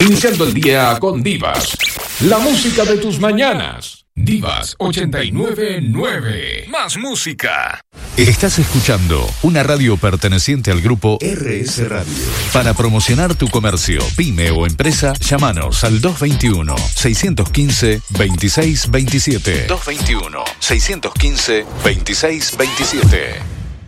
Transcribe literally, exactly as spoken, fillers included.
Iniciando el día con Divas. La música de tus mañanas. Divas ochenta y nueve nueve. Más música. Estás escuchando una radio perteneciente al grupo R S Radio. Para promocionar tu comercio, pyme o empresa, llámanos al dos veintiuno, seiscientos quince, veintiséis veintisiete. dos veintiuno, seiscientos quince, veintiséis veintisiete.